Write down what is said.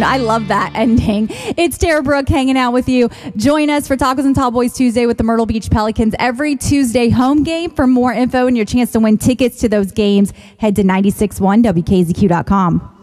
I love that ending. It's Tara Brooke hanging out with you. Join us for Tacos and Tallboys Tuesday with the Myrtle Beach Pelicans every Tuesday home game. For more info and your chance to win tickets to those games, head to 96.1WKZQ.com.